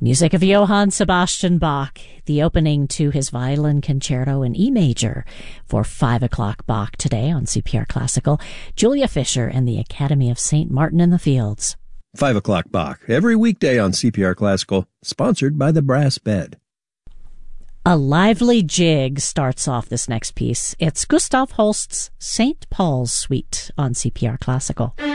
Music of Johann Sebastian Bach, the opening to his violin concerto in E major for 5 o'clock Bach today on CPR Classical. Julia Fisher and the Academy of St. Martin in the Fields. 5 o'clock Bach, every weekday on CPR Classical, sponsored by the Brass Bed. A lively jig starts off this next piece. It's Gustav Holst's St. Paul's Suite on CPR Classical.